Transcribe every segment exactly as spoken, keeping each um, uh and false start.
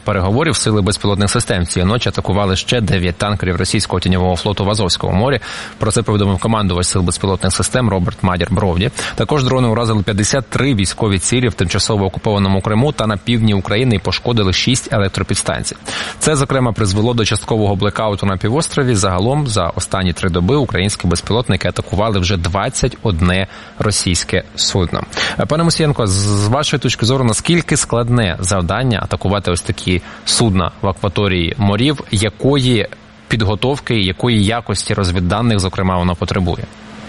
переговорів сили безпілотних систем цієї ночі атакували ще дев'ять танкерів російського тіньового флоту в Азовському морі. Про це повідомив командувач сил безпілотних систем Роберт Мадір-Бровді. Також дрони уразили п'ятдесят три військові цілі в тимчасово окупованому Криму та на півдні України і пошкодили шість електропідстанцій. Це, зокрема, призвело до часткового блекауту на півострові. Загалом за останні три доби українські безпілотники атакували вже двадцять одне російське судно. Пане Мусієнко, з вашої точки зору, наскільки складне завдання атакувати ось такі судна в акваторії морів, якої підготовки, якої якості розвідданих, зокрема, воно потребує?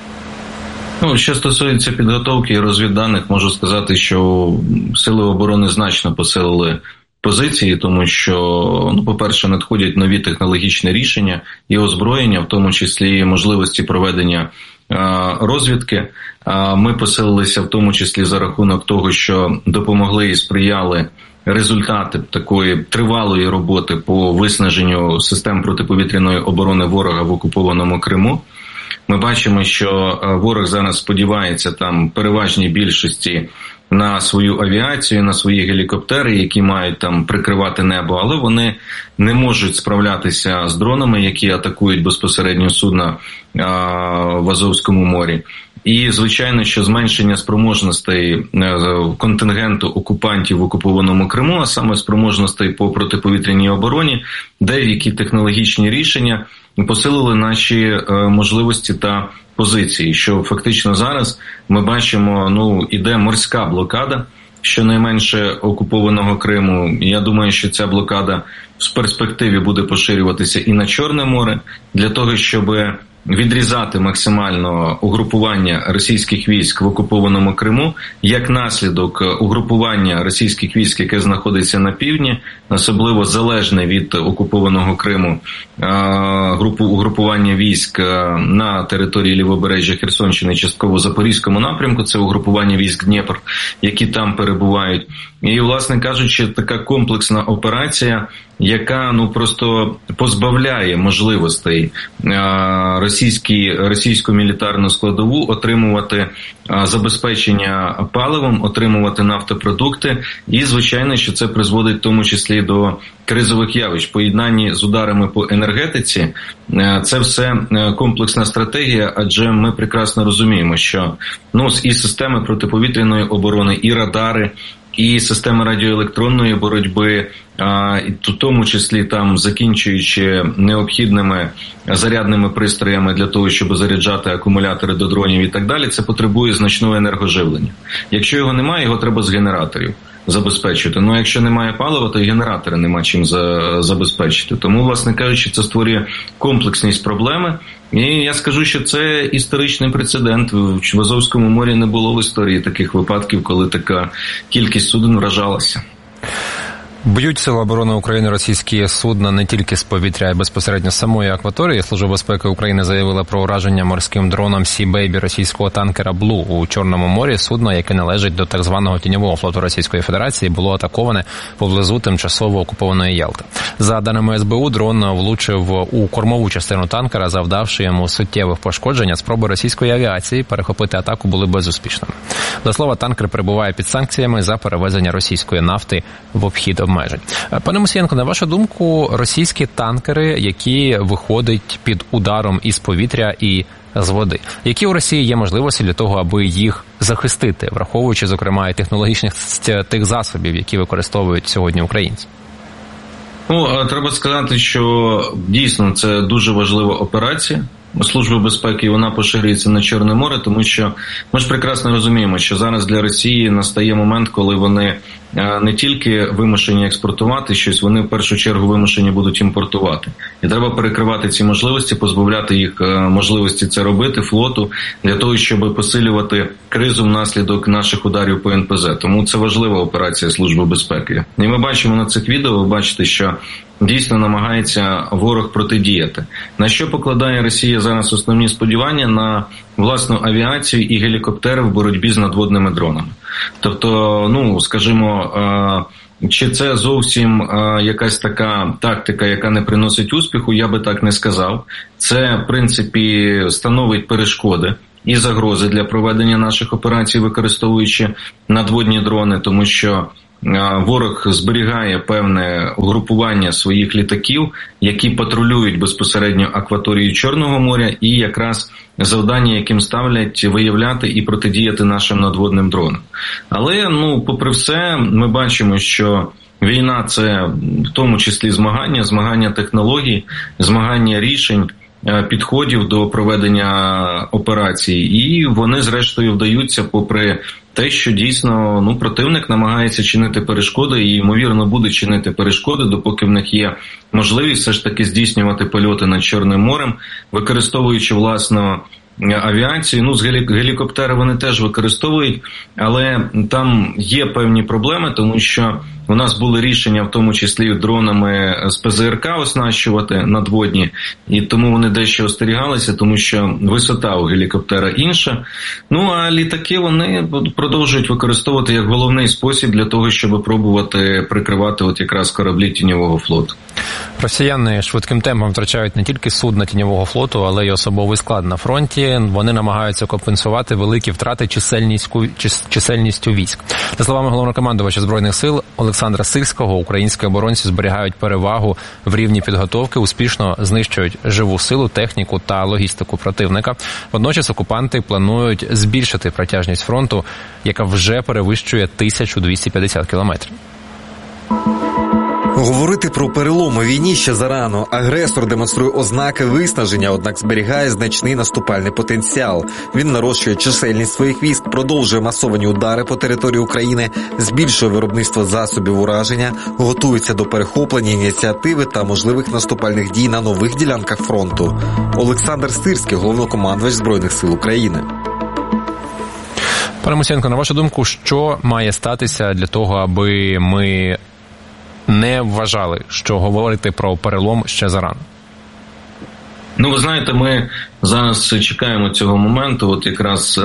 Ну, що стосується підготовки і розвідданих, можу сказати, що сили оборони значно посилили позиції, тому що, ну, по-перше, надходять нові технологічні рішення і озброєння, в тому числі можливості проведення розвідки. Ми посилилися в тому числі за рахунок того, що допомогли і сприяли результати такої тривалої роботи по виснаженню систем протиповітряної оборони ворога в окупованому Криму. Ми бачимо, що ворог зараз сподівається там переважній більшості на свою авіацію, на свої гелікоптери, які мають там прикривати небо, але вони не можуть справлятися з дронами, які атакують безпосередньо судна а, в Азовському морі. І, звичайно, що зменшення спроможностей контингенту окупантів в окупованому Криму, а саме спроможностей по протиповітряній обороні, деякі технологічні рішення посилили наші можливості та позиції, що фактично зараз ми бачимо, ну, іде морська блокада, щонайменше окупованого Криму. Я думаю, що ця блокада в перспективі буде поширюватися і на Чорне море, для того, щоб відрізати максимально угрупування російських військ в окупованому Криму, як наслідок угрупування російських військ, яке знаходиться на півдні, особливо залежне від окупованого Криму, групу угрупування військ на території лівобережжя Херсонщини, частково Запорізькому напрямку, це угрупування військ Дніпр, які там перебувають. І, власне кажучи, така комплексна операція, яка, ну, просто позбавляє можливостей російські, російську мілітарну складову отримувати забезпечення паливом, отримувати нафтопродукти. І, звичайно, що це призводить в тому числі до кризових явищ. Поєднанні з ударами по енергетиці – це все комплексна стратегія, адже ми прекрасно розуміємо, що, ну, і системи протиповітряної оборони, і радари, і системи радіоелектронної боротьби, в тому числі там закінчуючи необхідними зарядними пристроями для того, щоб заряджати акумулятори до дронів і так далі, це потребує значного енергоживлення. Якщо його немає, його треба з генераторів забезпечити. Ну, а якщо немає палива, то і генератори нема чим за, забезпечити. Тому, власне кажучи, це створює комплексність проблеми. І я скажу, що це історичний прецедент. В Азовському морі не було в історії таких випадків, коли така кількість суден вражалася. Б'ють Сили оборони України російські судна не тільки з повітря, а й безпосередньо з самої акваторії. Служба безпеки України заявила про ураження морським дроном Sea Baby російського танкера Blue у Чорному морі. Судно, яке належить до так званого тіньового флоту Російської Федерації, було атаковане поблизу тимчасово окупованої Ялти. За даними ес бе у, дрон влучив у кормову частину танкера, завдавши йому суттєвих пошкоджень. Спроби російської авіації перехопити атаку були безуспішними. До слова, танкер перебуває під санкціями за перевезення російської нафти в обхід обмежень. Пане Мусієнко, на вашу думку, російські танкери, які виходять під ударом із повітря і з води, які у Росії є можливості для того, аби їх захистити, враховуючи, зокрема, і технологічність тих засобів, які використовують сьогодні українці? Ну, треба сказати, що дійсно це дуже важлива операція Служби безпеки, і вона поширюється на Чорне море, тому що ми ж прекрасно розуміємо, що зараз для Росії настає момент, коли вони не тільки вимушені експортувати щось, вони в першу чергу вимушені будуть імпортувати. І треба перекривати ці можливості, позбавляти їх можливості це робити, флоту, для того, щоб посилювати кризу внаслідок наших ударів по ен пе зет. Тому це важлива операція Служби безпеки. І ми бачимо на цих відео, ви бачите, що дійсно намагається ворог протидіяти. На що покладає Росія зараз основні сподівання? На власну авіацію і гелікоптери в боротьбі з надводними дронами. Тобто, ну, скажімо, чи це зовсім якась така тактика, яка не приносить успіху, я би так не сказав. Це, в принципі, становить перешкоди і загрози для проведення наших операцій, використовуючи надводні дрони, тому що ворог зберігає певне угрупування своїх літаків, які патрулюють безпосередньо акваторію Чорного моря, і якраз завдання, яким ставлять виявляти і протидіяти нашим надводним дронам. Але, ну, попри все, ми бачимо, що війна – це в тому числі змагання, змагання технологій, змагання рішень, підходів до проведення операцій, і вони зрештою вдаються попри те, що дійсно, ну, противник намагається чинити перешкоди і, ймовірно, буде чинити перешкоди, допоки в них є можливість все ж таки здійснювати польоти над Чорним морем, використовуючи власну авіацію. Ну, з гелікоптери вони теж використовують, але там є певні проблеми, тому що у нас були рішення, в тому числі дронами з Пе Зе Ер Ка оснащувати надводні, і тому вони дещо остерігалися, тому що висота у гелікоптера інша. Ну, а літаки вони продовжують використовувати як головний спосіб для того, щоб пробувати прикривати от якраз кораблі тіньового флоту. Росіяни швидким темпом втрачають не тільки судна тіньового флоту, але й особовий склад на фронті. Вони намагаються компенсувати великі втрати чисельністю, чисельністю військ. За словами головнокомандувача Збройних сил Олександра Сирського, українські оборонці зберігають перевагу в рівні підготовки, успішно знищують живу силу, техніку та логістику противника. Водночас окупанти планують збільшити протяжність фронту, яка вже перевищує тисячу двісті п'ятдесят кілометрів. Говорити про перелом у війні ще зарано. Агресор демонструє ознаки виснаження, однак зберігає значний наступальний потенціал. Він нарощує чисельність своїх військ, продовжує масовані удари по території України, збільшує виробництво засобів ураження, готується до перехоплення ініціативи та можливих наступальних дій на нових ділянках фронту. Олександр Сирський, головнокомандувач Збройних сил України. Пане Мусієнко, на вашу думку, що має статися для того, аби ми не вважали, що говорити про перелом ще зарано? Ну, ви знаєте, ми зараз чекаємо цього моменту, от якраз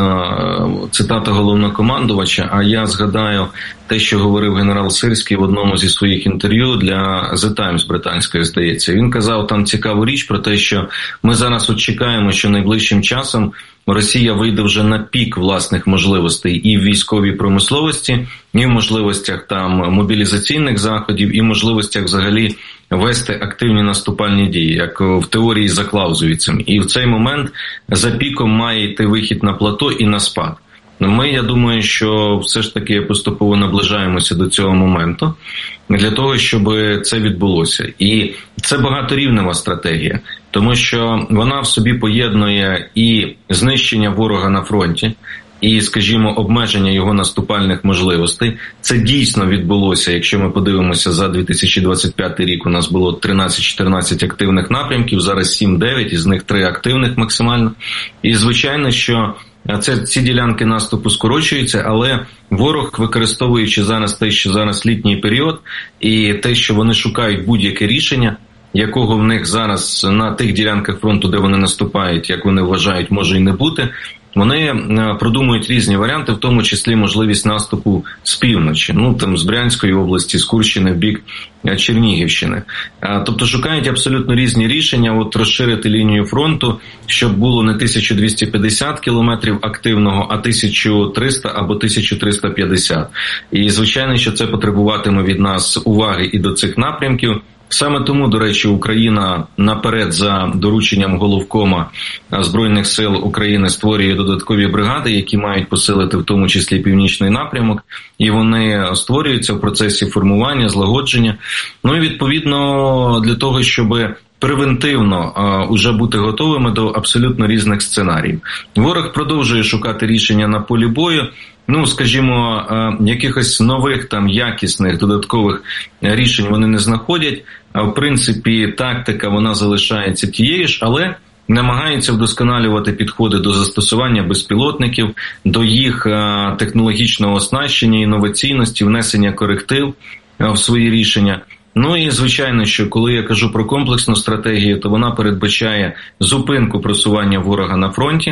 цитата головнокомандувача, а я згадаю те, що говорив генерал Сирський в одному зі своїх інтерв'ю для The Times британської, здається. Він казав там цікаву річ про те, що ми зараз от чекаємо, що найближчим часом Росія вийде вже на пік власних можливостей і в військовій промисловості, і в можливостях там мобілізаційних заходів, і в можливостях взагалі вести активні наступальні дії, як в теорії за Клаузевіцем. І в цей момент за піком має йти вихід на плато і на спад. Ми, я думаю, що все ж таки поступово наближаємося до цього моменту для того, щоб це відбулося. І це багаторівнева стратегія, тому що вона в собі поєднує і знищення ворога на фронті, і, скажімо, обмеження його наступальних можливостей. Це дійсно відбулося, якщо ми подивимося, за дві тисячі двадцять п'ятий рік у нас було тринадцять-чотирнадцять активних напрямків, зараз сім-дев'ять, із них три активних максимально. І, звичайно, що це, ці ділянки наступу скорочуються, але ворог, використовуючи зараз те, що зараз літній період, і те, що вони шукають будь-яке рішення, якого в них зараз на тих ділянках фронту, де вони наступають, як вони вважають, може і не бути, вони продумують різні варіанти, в тому числі можливість наступу з півночі, ну там з Брянської області, з Курщини в бік Чернігівщини. Тобто шукають абсолютно різні рішення, от розширити лінію фронту, щоб було не тисяча двісті п'ятдесят кілометрів активного, а тисяча триста або тисяча триста п'ятдесят. І звичайно, що це потребуватиме від нас уваги і до цих напрямків. Саме тому, до речі, Україна наперед за дорученням головкома Збройних сил України створює додаткові бригади, які мають посилити в тому числі північний напрямок, і вони створюються в процесі формування, злагодження. Ну і відповідно для того, щоб превентивно а, уже бути готовими до абсолютно різних сценаріїв. Ворог продовжує шукати рішення на полі бою. Ну, скажімо, якихось нових там якісних додаткових рішень вони не знаходять. В принципі, тактика вона залишається тією ж, але намагаються вдосконалювати підходи до застосування безпілотників, до їх технологічного оснащення, інноваційності, внесення коректив в свої рішення. Ну і, звичайно, що коли я кажу про комплексну стратегію, то вона передбачає зупинку просування ворога на фронті,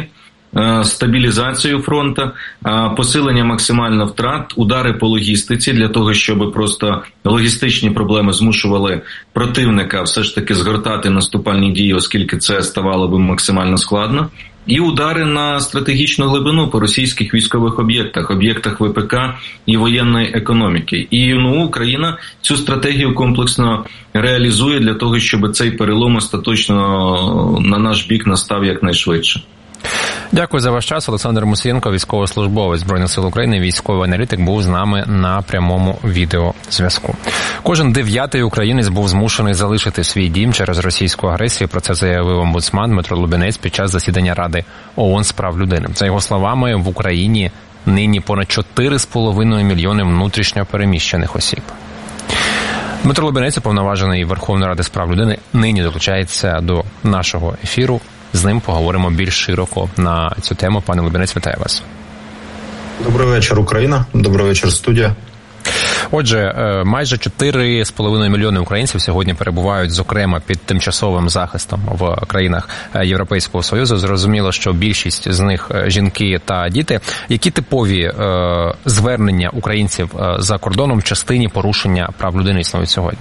стабілізацію фронту, посилення максимально втрат, удари по логістиці для того, щоб просто логістичні проблеми змушували противника все ж таки згортати наступальні дії, оскільки це ставало би максимально складно. І удари на стратегічну глибину по російських військових об'єктах, об'єктах ВПК і воєнної економіки. І ну, Україна цю стратегію комплексно реалізує для того, щоб цей перелом остаточно на наш бік настав якнайшвидше. Дякую за ваш час. Олександр Мусієнко, військовослужбовець Збройних сил України, військовий аналітик, був з нами на прямому відеозв'язку. Кожен дев'ятий українець був змушений залишити свій дім через російську агресію. Про це заявив омбудсман Дмитро Лубінець під час засідання Ради ООН з прав людини. За його словами, в Україні нині понад чотири з половиною мільйони внутрішньо переміщених осіб. Дмитро Лубінець, уповноважений Верховної Ради з прав людини, нині долучається до нашого ефіру. З ним поговоримо більш широко на цю тему. Пане Лубінець, вітаю вас. Добрий вечір, Україна. Добрий вечір, студія. Отже, майже чотири з половиною мільйони українців сьогодні перебувають, зокрема, під тимчасовим захистом в країнах Європейського Союзу. Зрозуміло, що більшість з них жінки та діти. Які типові е, звернення українців за кордоном в частині порушення прав людини існують сьогодні?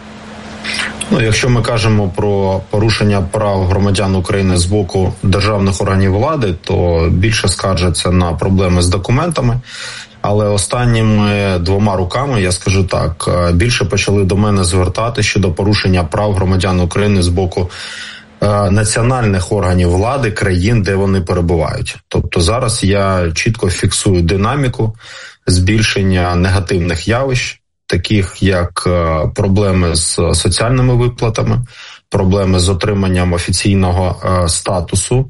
Ну, якщо ми кажемо про порушення прав громадян України з боку державних органів влади, то більше скаржаться на проблеми з документами. Але останніми двома роками, я скажу так, більше почали до мене звертати щодо порушення прав громадян України з боку е, національних органів влади країн, де вони перебувають. Тобто зараз я чітко фіксую динаміку збільшення негативних явищ, таких як проблеми з соціальними виплатами, проблеми з отриманням офіційного статусу,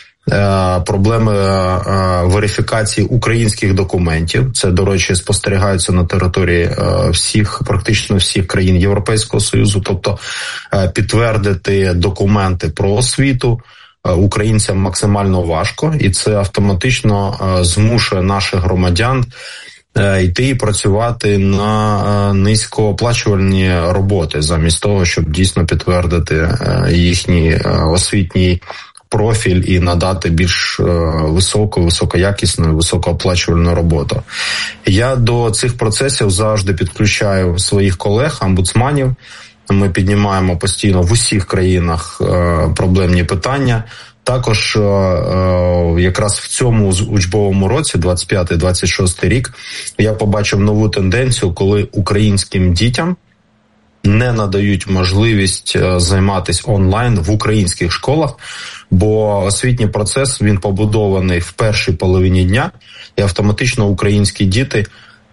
проблеми верифікації українських документів. Це, до речі, спостерігаються на території всіх, практично всіх країн Європейського Союзу. Тобто підтвердити документи про освіту українцям максимально важко, і це автоматично змушує наших громадян йти і працювати на низькооплачувальні роботи, замість того, щоб дійсно підтвердити їхній освітній профіль і надати більш високу, високоякісну, високооплачувальну роботу. Я до цих процесів завжди підключаю своїх колег, омбудсманів. Ми піднімаємо постійно в усіх країнах проблемні питання. Також якраз в цьому учбовому році, двадцять п'ятий - двадцять шостий рік, я побачив нову тенденцію, коли українським дітям не надають можливість займатися онлайн в українських школах, бо освітній процес, він побудований в першій половині дня, і автоматично українські діти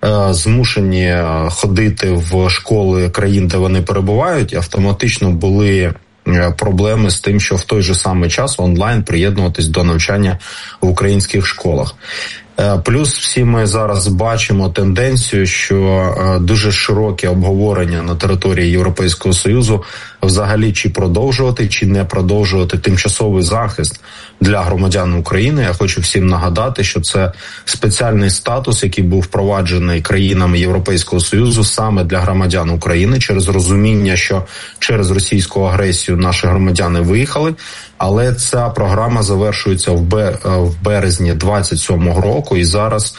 змушені ходити в школи країн, де вони перебувають, і автоматично були проблеми з тим, що в той же самий час онлайн приєднуватись до навчання в українських школах. Плюс всі ми зараз бачимо тенденцію, що дуже широке обговорення на території Європейського Союзу взагалі чи продовжувати, чи не продовжувати тимчасовий захист для громадян України. Я хочу всім нагадати, що це спеціальний статус, який був впроваджений країнами Європейського Союзу саме для громадян України через розуміння, що через російську агресію наші громадяни виїхали, але ця програма завершується в березні двадцять сьомого року, і зараз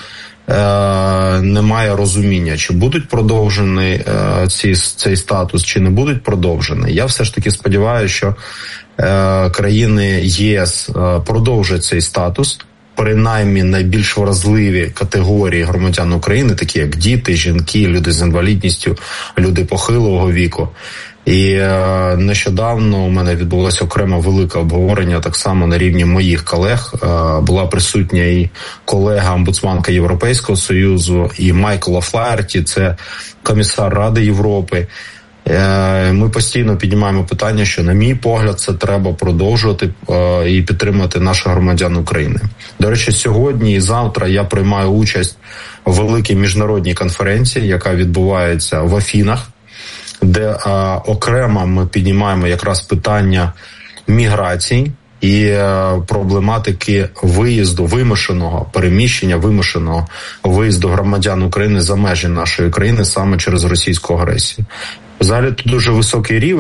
е, немає розуміння, чи будуть продовжені е, ці, цей статус, чи не будуть продовжені. Я все ж таки сподіваюся, що е, країни ЄС е, продовжать цей статус, принаймні найбільш вразливі категорії громадян України, такі як діти, жінки, люди з інвалідністю, люди похилого віку. І е, нещодавно у мене відбулося окремо велике обговорення так само на рівні моїх колег. Е, була присутня і колега-омбудсманка Європейського Союзу, і Майкл О'Флаерті, це комісар Ради Європи. Е, ми постійно піднімаємо питання, що, на мій погляд, це треба продовжувати е, і підтримати наших громадян України. До речі, сьогодні і завтра я приймаю участь у великій міжнародній конференції, яка відбувається в Афінах, де а, окремо ми піднімаємо якраз питання міграції і а, проблематики виїзду, вимушеного переміщення, вимушеного виїзду громадян України за межі нашої країни саме через російську агресію. Взагалі тут дуже високий рівень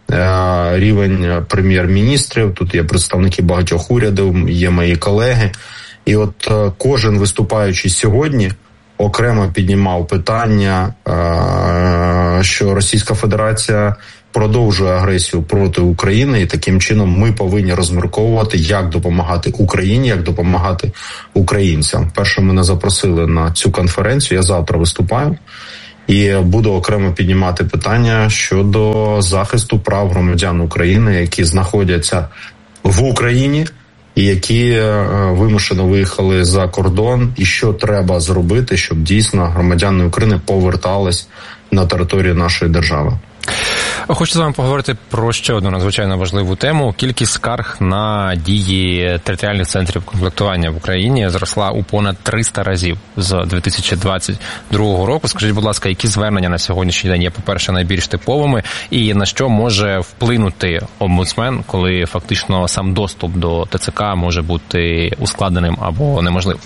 рівень прем'єр-міністрів, тут є представники багатьох урядів, є мої колеги. І от кожен виступаючий сьогодні окремо піднімав питання, що Російська Федерація продовжує агресію проти України, і таким чином ми повинні розмірковувати, як допомагати Україні, як допомагати українцям. Перше, мене запросили на цю конференцію, я завтра виступаю, і буду окремо піднімати питання щодо захисту прав громадян України, які знаходяться в Україні, і які вимушено виїхали за кордон, і що треба зробити, щоб дійсно громадяни України повертались на територію нашої держави. Хочу з вами поговорити про ще одну надзвичайно важливу тему. Кількість скарг на дії територіальних центрів комплектування в Україні зросла у понад триста разів з дві тисячі двадцять другого року. Скажіть, будь ласка, які звернення на сьогоднішній день є, по-перше, найбільш типовими, і на що може вплинути омбудсмен, коли фактично сам доступ до ТЦК може бути ускладненим або неможливим?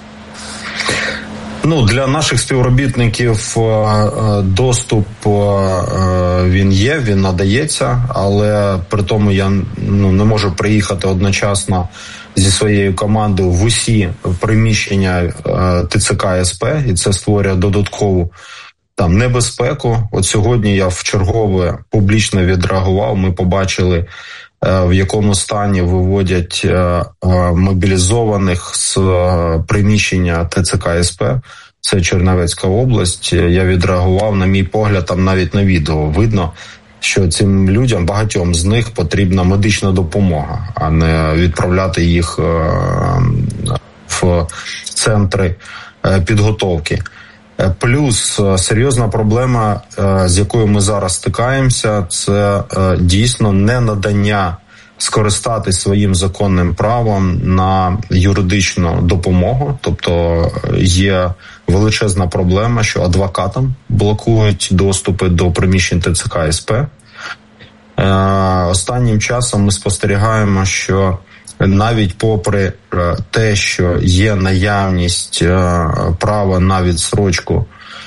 Ну, для наших співробітників доступ він є, він надається, але при тому я ну, не можу приїхати одночасно зі своєю командою в усі приміщення ТЦК СП, і це створює додаткову там небезпеку. От сьогодні я вчергове публічно відреагував, ми побачили, в якому стані виводять мобілізованих з приміщення ТЦК СП. Це Чернівецька область. Я відреагував, на мій погляд, там навіть на відео видно, що цим людям, багатьом з них, потрібна медична допомога, а не відправляти їх в центри підготовки. Плюс серйозна проблема, з якою ми зараз стикаємося, це дійсно не надання скористатись своїм законним правом на юридичну допомогу. Тобто є величезна проблема, що адвокатам блокують доступи до приміщень ТЦК СП. Останнім часом ми спостерігаємо, що навіть попри те, що є наявність права на відстрочку,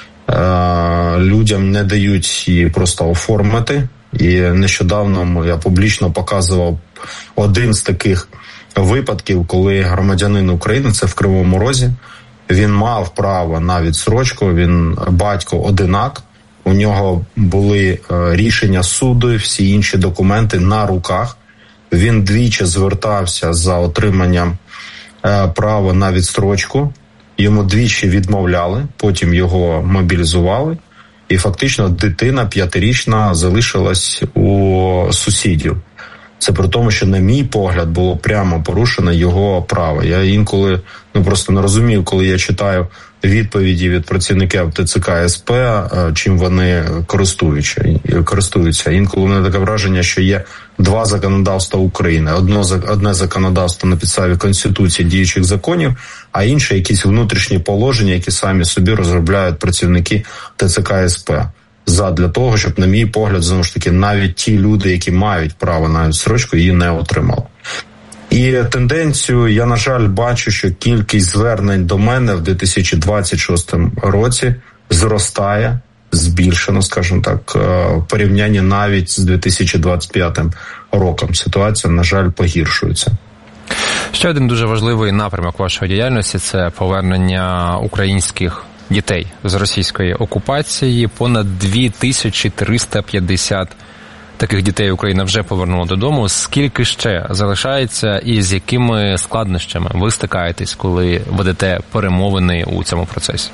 людям не дають її просто оформити. І нещодавно я публічно показував один з таких випадків, коли громадянин України, це в Кривому Розі, він мав право на відстрочку, він батько-одинак, у нього були рішення суду, всі інші документи на руках. Він двічі звертався за отриманням е, права на відстрочку, йому двічі відмовляли, потім його мобілізували, і фактично дитина п'ятирічна залишилась у сусідів. Це при тому, що, на мій погляд, було прямо порушено його право. Я інколи ну просто не розумів, коли я читаю відповіді від працівників ТЦК СП, чим вони користуються. користуються. Інколи у мене таке враження, що є два законодавства України. Одно, одне законодавство на підставі Конституції, діючих законів, а інше якісь внутрішні положення, які самі собі розробляють працівники ТЦК СП. Задля того, щоб, на мій погляд, знову ж таки, навіть ті люди, які мають право на відстрочку, її не отримали. І тенденцію я, на жаль, бачу, що кількість звернень до мене в дві тисячі двадцять шостому році зростає, збільшено, скажімо так, в порівнянні навіть з дві тисячі двадцять п'ятим роком. Ситуація, на жаль, погіршується. Ще один дуже важливий напрямок вашої діяльності – це повернення українських дітей з російської окупації. Понад дві тисячі триста п'ятдесят таких дітей Україна вже повернула додому. Скільки ще залишається і з якими складнощами ви стикаєтесь, коли ведете перемовини у цьому процесі?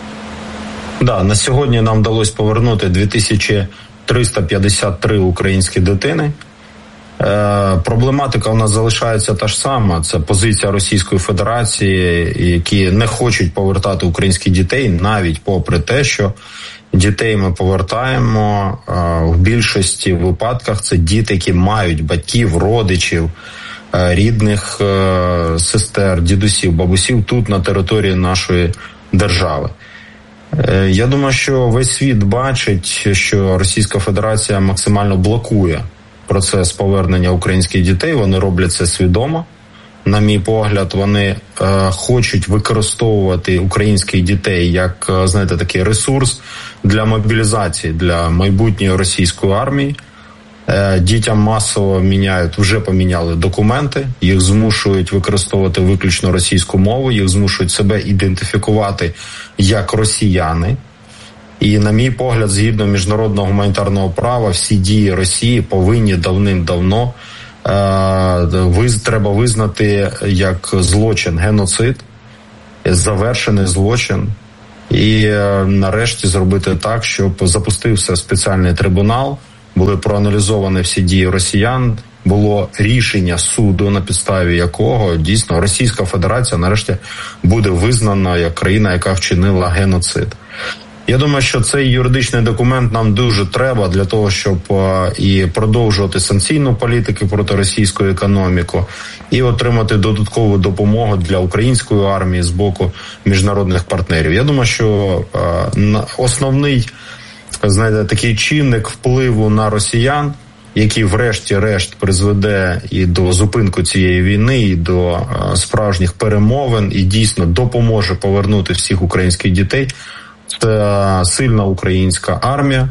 Да, на сьогодні нам вдалося повернути дві тисячі триста п'ятдесят три українські дитини. Е, проблематика у нас залишається та ж сама. Це позиція Російської Федерації, які не хочуть повертати українських дітей, навіть попри те, що дітей ми повертаємо. Е, в більшості випадках це діти, які мають батьків, родичів, е, рідних е, сестер, дідусів, бабусів тут на території нашої держави. Е, я думаю, що весь світ бачить, що Російська Федерація максимально блокує процес повернення українських дітей. Вони роблять це свідомо. На мій погляд, вони е, хочуть використовувати українських дітей як, знаєте, такий ресурс для мобілізації, для майбутньої російської армії. Дітям масово міняють, вже поміняли документи, їх змушують використовувати виключно російську мову, їх змушують себе ідентифікувати як росіяни. І, на мій погляд, згідно міжнародного гуманітарного права, всі дії Росії повинні давним-давно е, треба визнати як злочин, геноцид, завершений злочин. І е, нарешті зробити так, щоб запустився спеціальний трибунал, були проаналізовані всі дії росіян, було рішення суду, на підставі якого дійсно Російська Федерація нарешті буде визнана як країна, яка вчинила геноцид. Я думаю, що цей юридичний документ нам дуже треба для того, щоб і продовжувати санкційну політику проти російської економіки, і отримати додаткову допомогу для української армії з боку міжнародних партнерів. Я думаю, що основний, знаєте, такий чинник впливу на росіян, який врешті-решт призведе і до зупинку цієї війни, і до справжніх перемовин, і дійсно допоможе повернути всіх українських дітей, це сильна українська армія.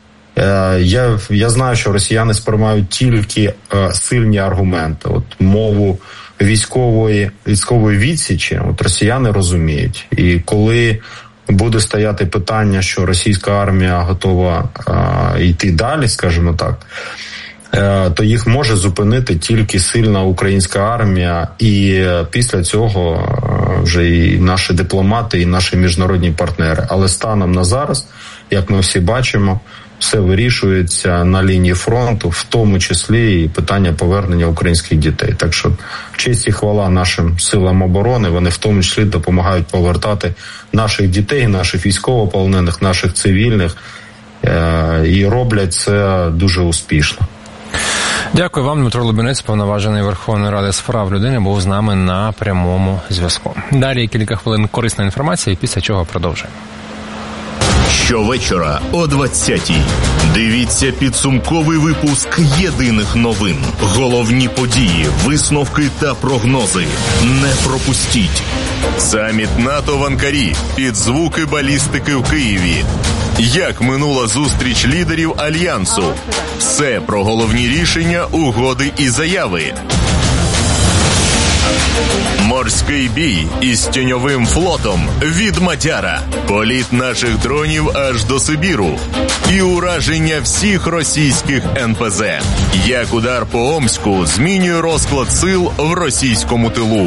Я, я знаю, що росіяни сприймають тільки сильні аргументи. От мову військової, військової відсічі от росіяни розуміють. І коли буде стояти питання, що російська армія готова а, йти далі, скажімо так, то їх може зупинити тільки сильна українська армія, і після цього вже і наші дипломати, і наші міжнародні партнери. Але станом на зараз, як ми всі бачимо, все вирішується на лінії фронту, в тому числі і питання повернення українських дітей. Так що честь і хвала нашим силам оборони, вони в тому числі допомагають повертати наших дітей, наших військовополонених, наших цивільних, і роблять це дуже успішно. Дякую вам, Дмитро Лубінець, повноважений Верховної Ради з прав людини, був з нами на прямому зв'язку. Далі кілька хвилин корисної інформації, після чого продовжуємо. Щовечора о двадцятій дивіться підсумковий випуск єдиних новин. Головні події, висновки та прогнози. Не пропустіть. Саміт НАТО в Анкарі під звуки балістики в Києві. Як минула зустріч лідерів Альянсу. Все про головні рішення, угоди і заяви. Морський бій із тіньовим флотом від Мадяра. Політ наших дронів аж до Сибіру. І ураження всіх російських ен пе зе. Як удар по Омську змінює розклад сил в російському тилу.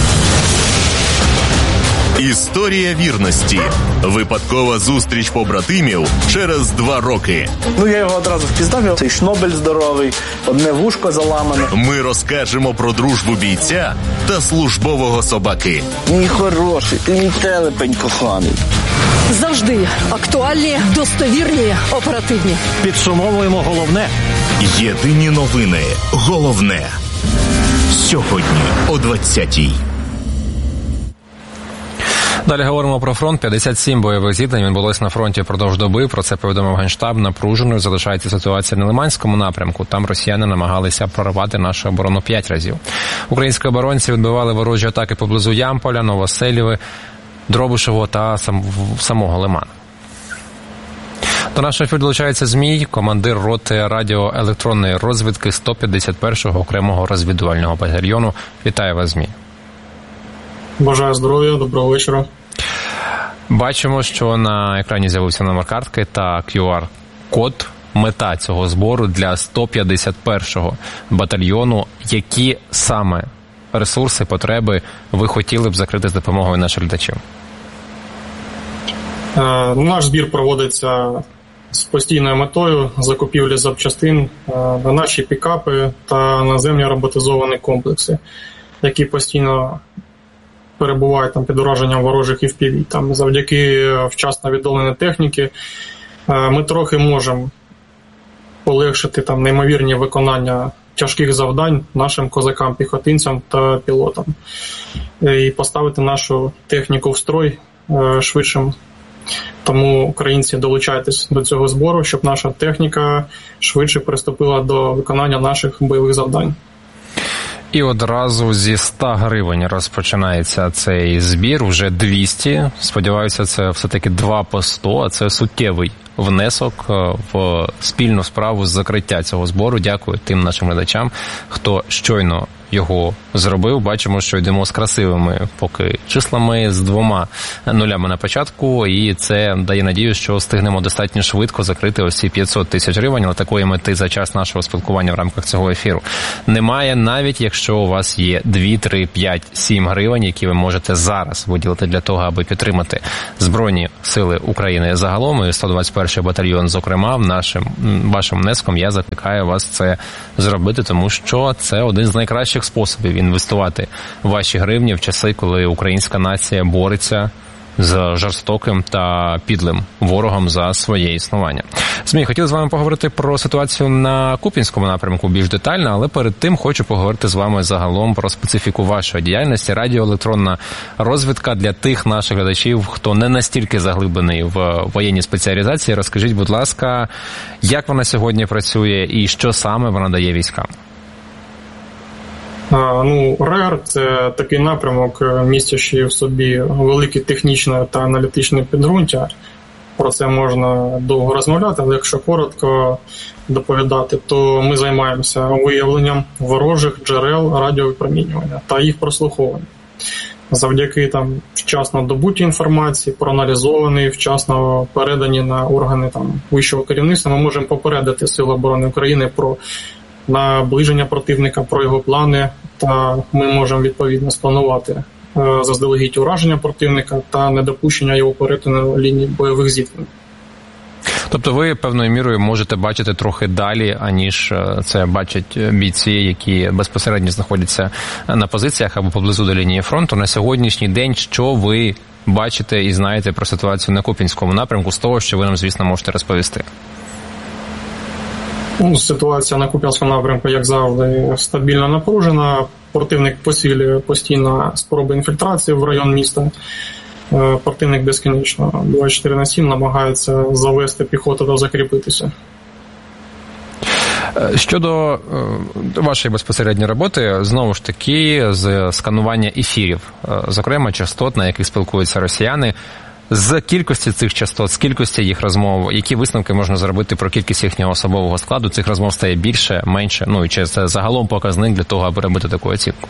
Історія вірності. Випадкова зустріч побратимів через два роки. Ну, я його одразу впізнав. Цей шнобель здоровий, одне вушко заламане. Ми розкажемо про дружбу бійця та службового собаки. Мій хороший, ти мій телепень коханий. Завжди актуальні, достовірні, оперативні. Підсумовуємо головне. Єдині новини. Головне. Сьогодні о двадцятій. Далі говоримо про фронт. п'ятдесят сім бойових зіткнень відбулось на фронті впродовж доби. Про це повідомив Генштаб. Напруженою залишається ситуація на Лиманському напрямку. Там росіяни намагалися прорвати нашу оборону п'ять разів. Українські оборонці відбивали ворожі атаки поблизу Ямполя, Новоселіви, Дробишево та сам, самого Лимана. До нашого ефіру долучається Змій, командир роти радіоелектронної розвідки сто п'ятдесят першого окремого розвідувального батальйону. Вітаю вас, Змій. Бажаю здоров'я, доброго вечора. Бачимо, що на екрані з'явився номер картки та кю ар-код. Мета цього збору для сто п'ятдесят першого батальйону. Які саме ресурси, потреби ви хотіли б закрити з допомогою наших глядачів? Е, наш збір проводиться з постійною метою закупівлі запчастин е, на наші пікапи та наземні роботизовані комплекси, які постійно перебувають там під ураженням ворожих еф пі ві. Там завдяки вчасно відновленій техніки ми трохи можемо полегшити там неймовірні виконання тяжких завдань нашим козакам-піхотинцям та пілотам. І поставити нашу техніку в строй швидшим. Тому, українці, долучайтесь до цього збору, щоб наша техніка швидше приступила до виконання наших бойових завдань. І одразу зі ста гривень розпочинається цей збір, вже двісті. Сподіваюся, це все-таки два по сто, а це суттєвий внесок в спільну справу з закриття цього збору. Дякую тим нашим глядачам, хто щойно його зробив. Бачимо, що йдемо з красивими поки числами, з двома нулями на початку, і це дає надію, що встигнемо достатньо швидко закрити ось ці п'ятсот тисяч гривень, але такої мети за час нашого спілкування в рамках цього ефіру немає, навіть якщо у вас є дві, три, п'ять, сім гривень, які ви можете зараз виділити для того, аби підтримати Збройні Сили України загалом, і сто двадцять перший батальйон, зокрема, нашим, вашим внеском я закликаю вас це зробити, тому що це один з найкращих способів інвестувати ваші гривні в часи, коли українська нація бореться з жорстоким та підлим ворогом за своє існування. Змій, хотів з вами поговорити про ситуацію на Куп'янському напрямку більш детально, але перед тим хочу поговорити з вами загалом про специфіку вашої діяльності. Радіоелектронна розвідка для тих наших глядачів, хто не настільки заглиблений в воєнній спеціалізації. Розкажіть, будь ласка, як вона сьогодні працює і що саме вона дає військам? Ну, РЕР – це такий напрямок, містячий в собі велике технічне та аналітичне підґрунтя. Про це можна довго розмовляти, але якщо коротко доповідати, то ми займаємося виявленням ворожих джерел радіовипромінювання та їх прослуховування. Завдяки там вчасно добутій інформації, проаналізованій, вчасно передані на органи там вищого керівництва, ми можемо попередити Сили оборони України про наближення противника, про його плани, та ми можемо відповідно спланувати заздалегідь ураження противника та недопущення його перетину лінії бойових зіткнень. Тобто ви певною мірою можете бачити трохи далі, аніж це бачать бійці, які безпосередньо знаходяться на позиціях або поблизу до лінії фронту. На сьогоднішній день що ви бачите і знаєте про ситуацію на Куп'янському напрямку з того, що ви нам, звісно, можете розповісти? Ну, ситуація на Куп'янському напрямку, як завжди, стабільно напружена. Противник посилює постійно спроби інфільтрації в район міста. Противник безкінечно двадцять чотири на сім намагається завести піхоту та закріпитися. Щодо вашої безпосередньої роботи, знову ж таки, з сканування ефірів, зокрема частот, на яких спілкуються росіяни, з кількості цих частот, з кількості їх розмов, які висновки можна зробити про кількість їхнього особового складу? Цих розмов стає більше, менше? Ну, і чи це загалом показник для того, аби робити таку оцінку?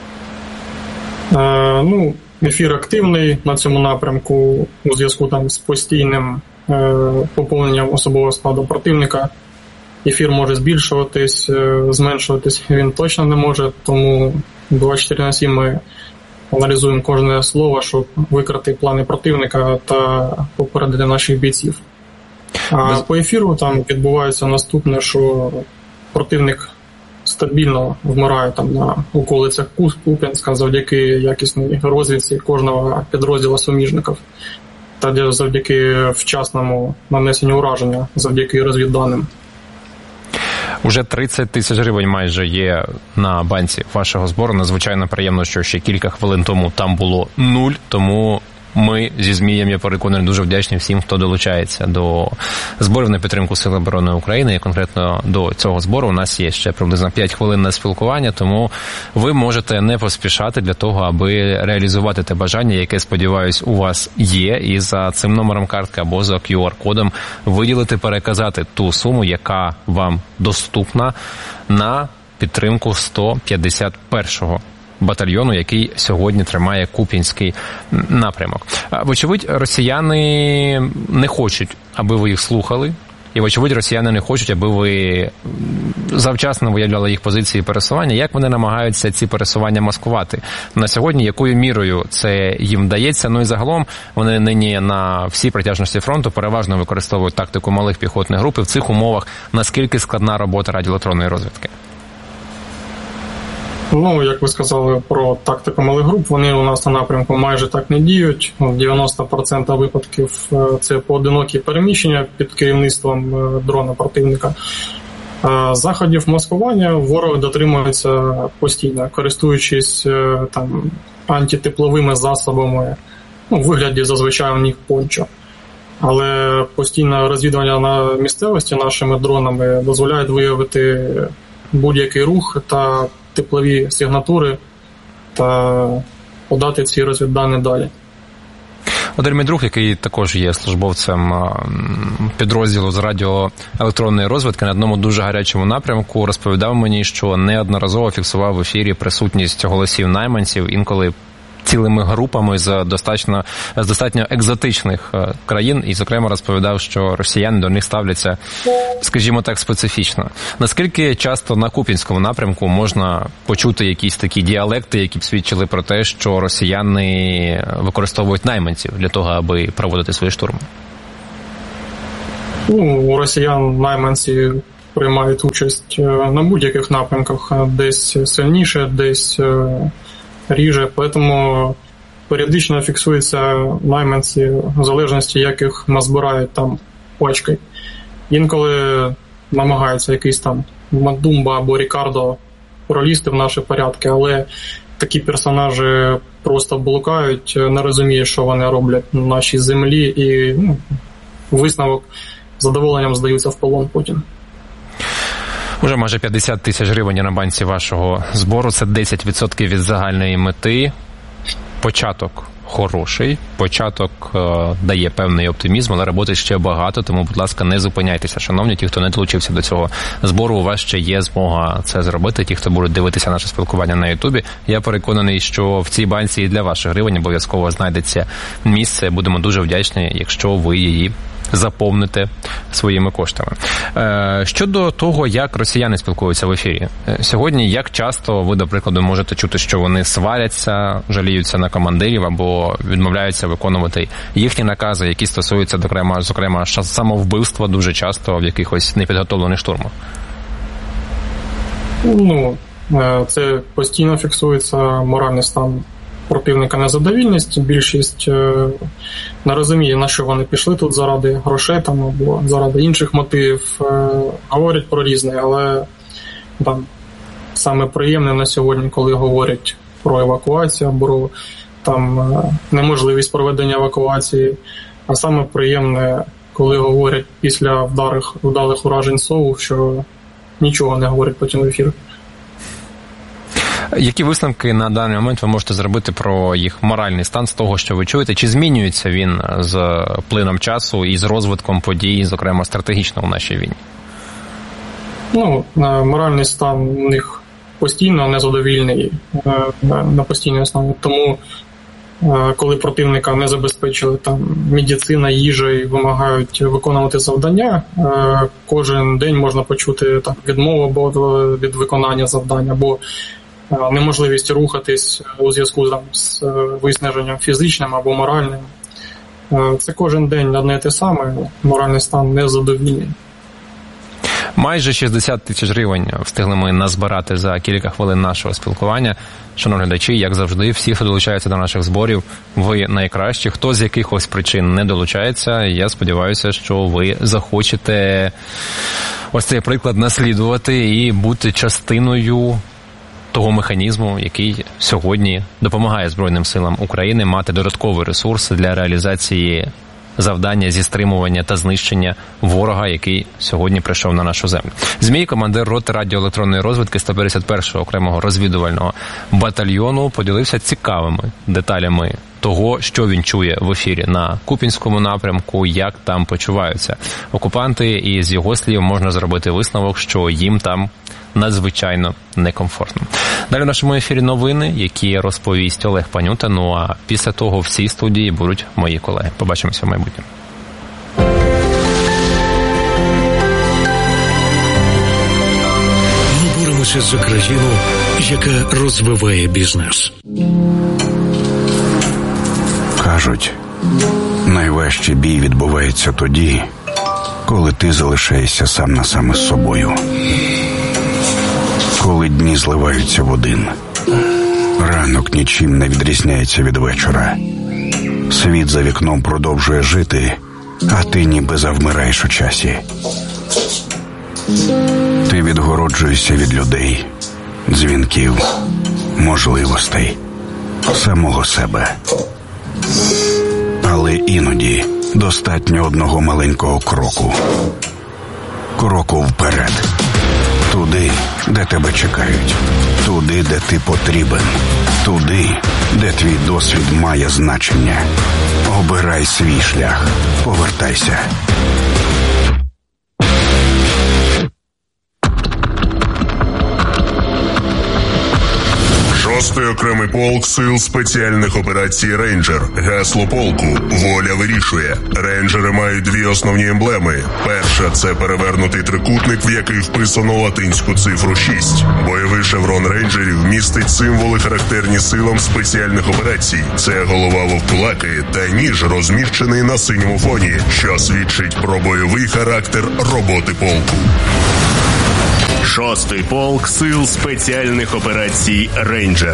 Е, ну, ефір активний на цьому напрямку у зв'язку там з постійним е, поповненням особового складу противника. Ефір може збільшуватись, е, зменшуватись він точно не може, тому двадцять чотири на сім ми аналізуємо кожне слово, щоб викрити плани противника та попередити наших бійців. А Без... по ефіру там відбувається наступне, що противник стабільно вмирає там на околицях Куп'янська завдяки якісній розвідці кожного підрозділу суміжників та завдяки вчасному нанесенню ураження, завдяки розвідданим. Уже тридцять тисяч гривень майже є на банці вашого збору. Надзвичайно приємно, що ще кілька хвилин тому там було нуль, тому ми зі Змієм, я переконаний, дуже вдячні всім, хто долучається до зборів на підтримку Сил оборони України. І конкретно до цього збору у нас є ще приблизно п'ять хвилин на спілкування, тому ви можете не поспішати для того, аби реалізувати те бажання, яке, сподіваюсь, у вас є, і за цим номером картки або за кю ар-кодом виділити, переказати ту суму, яка вам доступна на підтримку сто п'ятдесят першого батальйону, який сьогодні тримає Куп'янський напрямок. Вочевидь, росіяни не хочуть, аби ви їх слухали, і, вочевидь, росіяни не хочуть, аби ви завчасно виявляли їх позиції пересування. Як вони намагаються ці пересування маскувати? На сьогодні якою мірою це їм вдається? Ну і загалом вони нині на всій протяжності фронту переважно використовують тактику малих піхотних груп. І в цих умовах наскільки складна робота радіоелектронної розвідки? Ну, як ви сказали про тактику малих груп, вони у нас на напрямку майже так не діють. дев'яносто відсотків випадків це поодинокі переміщення під керівництвом дрона противника. Заходів маскування ворог дотримується постійно, користуючись там антитепловими засобами, ну, в вигляді зазвичай у них пончо. Але постійне розвідування на місцевості нашими дронами дозволяє виявити будь-який рух та теплові сигнатури та подати ці розвіддані далі. Один мій друг, який також є службовцем підрозділу з радіоелектронної розвідки на одному дуже гарячому напрямку, розповідав мені, що неодноразово фіксував в ефірі присутність голосів найманців, інколи цілими групами з достатньо, з достатньо екзотичних країн, і, зокрема, розповідав, що росіяни до них ставляться, скажімо так, специфічно. Наскільки часто на Куп'янському напрямку можна почути якісь такі діалекти, які б свідчили про те, що росіяни використовують найманців для того, аби проводити свої штурми? Ну, у росіян найманці приймають участь на будь-яких напрямках, десь сильніше, десь ріже, тому періодично фіксуються найманці в залежності, як їх назбирають там пачкою. Інколи намагаються якийсь там Мадумба або Рікардо пролізти в наші порядки, але такі персонажі просто блукають, не розуміють, що вони роблять на нашій землі, і ну, висновок з задоволенням здаються в полон потім. Уже майже п'ятдесят тисяч гривень на банці вашого збору. Це десять відсотків від загальної мети. Початок хороший, початок е, дає певний оптимізм, але роботи ще багато, тому, будь ласка, не зупиняйтеся, шановні, ті, хто не долучився до цього збору, у вас ще є змога це зробити, ті, хто будуть дивитися наше спілкування на Ютубі. Я переконаний, що в цій банці і для ваших гривень обов'язково знайдеться місце. Будемо дуже вдячні, якщо ви її заповните своїми коштами. Щодо того, як росіяни спілкуються в ефірі. Сьогодні, як часто ви, до прикладу, можете чути, що вони сваряться, жаліються на командирів або відмовляються виконувати їхні накази, які стосуються, зокрема, зокрема самовбивства дуже часто в якихось непідготовлених штурмах? Ну, це постійно фіксується моральний стан противника, незадовільність. Більшість не розуміє, на що вони пішли тут заради грошей там, або заради інших мотивів. Говорять про різне, але там, саме приємне на сьогодні, коли говорять про евакуацію, або там неможливість проведення евакуації, а саме приємне, коли говорять після вдарих, вдалих уражень СОУ, що нічого не говорять потім в ефір. Які висновки на даний момент ви можете зробити про їх моральний стан з того, що ви чуєте? Чи змінюється він з плином часу і з розвитком подій, зокрема стратегічно у нашій війні? Ну, моральний стан у них постійно незадовільний на постійній основі. Тому, коли противника не забезпечили там медицина, їжа і вимагають виконувати завдання, кожен день можна почути там відмову від виконання завдань або неможливість рухатись у зв'язку там, з виснаженням фізичним або моральним. Це кожен день одне і те саме, моральний стан незадовільний. Майже шістдесят тисяч гривень встигли ми назбирати за кілька хвилин нашого спілкування. Шановні глядачі, як завжди, всі, хто долучається до наших зборів, ви найкращі. Хто з якихось причин не долучається, я сподіваюся, що ви захочете ось цей приклад наслідувати і бути частиною того механізму, який сьогодні допомагає Збройним силам України мати додатковий ресурс для реалізації завдання зі стримування та знищення ворога, який сьогодні прийшов на нашу землю. Змій, командир роти радіоелектронної розвідки сто п'ятдесят першого окремого розвідувального батальйону, поділився цікавими деталями того, що він чує в ефірі на Куп'янському напрямку, як там почуваються окупанти, і з його слів можна зробити висновок, що їм там надзвичайно некомфортно. Далі в нашому ефірі новини, які розповість Олег Панюта, ну а після того в цій студії будуть мої колеги. Побачимося в майбутньому. Ми боремося за країну, яка розвиває бізнес. Кажуть, найважчий бій відбувається тоді, коли ти залишаєшся сам на сам із собою. Коли дні зливаються в один. Ранок нічим не відрізняється від вечора. Світ за вікном продовжує жити, а ти ніби завмираєш у часі. Ти відгороджуєшся від людей, дзвінків, можливостей, самого себе. Але іноді достатньо одного маленького кроку. Кроку вперед. Туди, де тебе чекають. Туди, де ти потрібен. Туди, де твій досвід має значення. Обирай свій шлях. Повертайся. Шостий окремий полк сил спеціальних операцій «Рейнджер». Гасло полку «Воля вирішує». Рейнджери мають дві основні емблеми. Перша – це перевернутий трикутник, в який вписано латинську цифру шість. Бойовий шеврон рейнджерів містить символи, характерні силам спеціальних операцій. Це голова вовкулаки та ніж, розміщений на синьому фоні, що свідчить про бойовий характер роботи полку. Шостий полк сил спеціальних операцій «Рейнджер».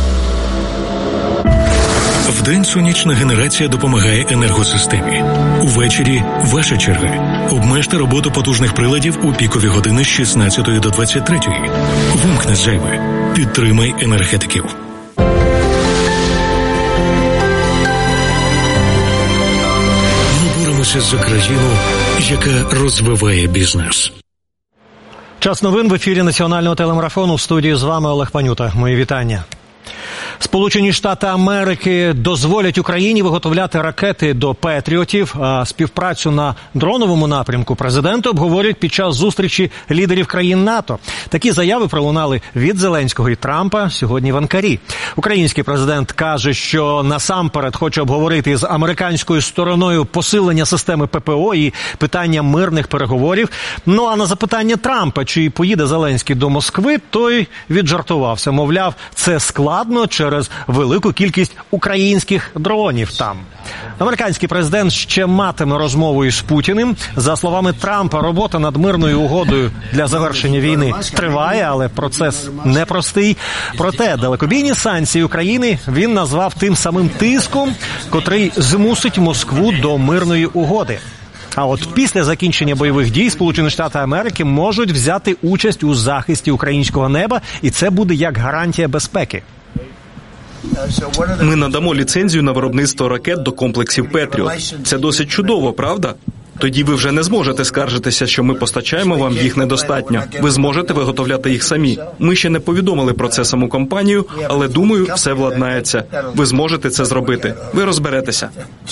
Вдень сонячна генерація допомагає енергосистемі. Увечері ваша черга. Обмежте роботу потужних приладів у пікові години з шістнадцятої до двадцять третьої. Вимкни зайве. Підтримай енергетиків. Ми боремося за країну, яка розвиває бізнес. Час новин в ефірі національного телемарафону. В студії з вами Олег Панюта. Мої вітання. Сполучені Штати Америки дозволять Україні виготовляти ракети до «Петріотів», а співпрацю на дроновому напрямку президенти обговорюють під час зустрічі лідерів країн НАТО. Такі заяви пролунали від Зеленського і Трампа сьогодні в Анкарі. Український президент каже, що насамперед хоче обговорити з американською стороною посилення системи ППО і питання мирних переговорів. Ну а на запитання Трампа, чи поїде Зеленський до Москви, той віджартувався. Мовляв, це складно через велику кількість українських дронів там. Американський президент ще матиме розмову із Путіним. За словами Трампа, робота над мирною угодою для завершення війни триває, але процес непростий. Проте далекобійні санкції України він назвав тим самим тиском, котрий змусить Москву до мирної угоди. А от після закінчення бойових дій Сполучені Штати Америки можуть взяти участь у захисті українського неба, і це буде як гарантія безпеки. Ми надамо ліцензію на виробництво ракет до комплексів «Петріот». Це досить чудово, правда? Тоді ви вже не зможете скаржитися, що ми постачаємо вам їх недостатньо. Ви зможете виготовляти їх самі. Ми ще не повідомили про це саму компанію, але, думаю, все владнається. Ви зможете це зробити. Ви розберетеся.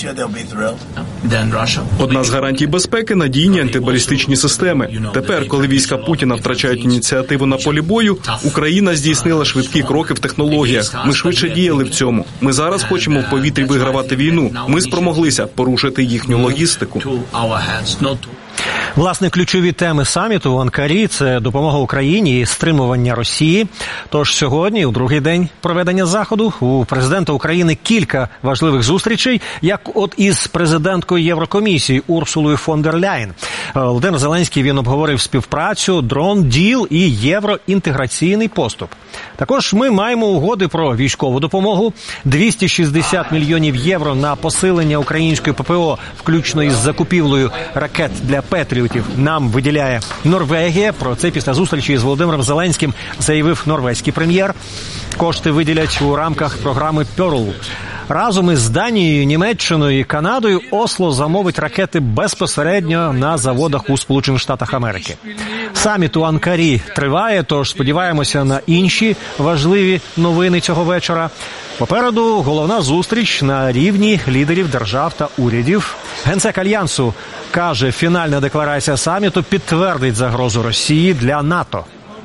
Одна з гарантій безпеки – надійні антибалістичні системи. Тепер, коли війська Путіна втрачають ініціативу на полі бою, Україна здійснила швидкі кроки в технологіях. Ми швидше діяли в цьому. Ми зараз хочемо в повітрі вигравати війну. Ми спромоглися порушити їхню логістику. Власне, ключові теми саміту в Анкарі – це допомога Україні і стримування Росії. Тож сьогодні, у другий день проведення заходу, у президента України кілька важливих зустрічей, як от із президенткою Єврокомісії Урсулою фон дер Ляєн. Володимир Зеленський, він обговорив співпрацю, дрон-діл і євроінтеграційний поступ. Також ми маємо угоди про військову допомогу, двісті шістдесят мільйонів євро на посилення української ППО, включно із закупівлею ракет для «Петріотів», нам виділяє Норвегія. Про це після зустрічі з Володимиром Зеленським заявив норвезький прем'єр. Кошти виділять у рамках програми «Перл». Разом із Данією, Німеччиною і Канадою Осло замовить ракети безпосередньо на заводах у Сполучених Штатах Америки. Саміт у Анкарі триває, тож сподіваємося на інші важливі новини цього вечора. Попереду головна зустріч на рівні лідерів держав та урядів. Генсек Альянсу каже, фінальна декларація саміту підтвердить загрозу Росії для НАТО.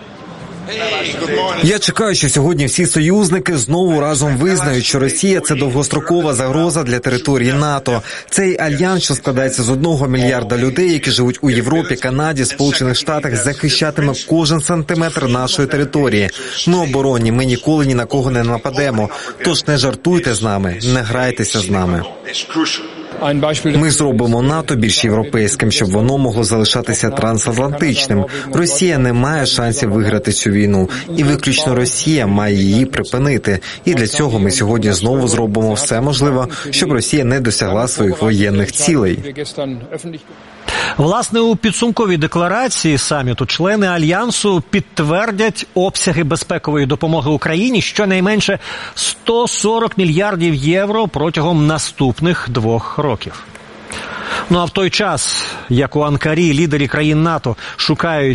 Я чекаю, що сьогодні всі союзники знову разом визнають, що Росія – це довгострокова загроза для території НАТО. Цей альянс, що складається з одного мільярда людей, які живуть у Європі, Канаді, Сполучених Штатах, захищатиме кожен сантиметр нашої території. Ми оборонні, ми ніколи ні на кого не нападемо. Тож не жартуйте з нами, не грайтеся з нами. Ми зробимо НАТО більш європейським, щоб воно могло залишатися трансатлантичним. Росія не має шансів виграти цю війну. І виключно Росія має її припинити. І для цього ми сьогодні знову зробимо все можливе, щоб Росія не досягла своїх воєнних цілей. Власне, у підсумковій декларації саміту члени Альянсу підтвердять обсяги безпекової допомоги Україні щонайменше сто сорок мільярдів євро протягом наступних двох років. Ну а в той час, як у Анкарі лідери країн НАТО шукають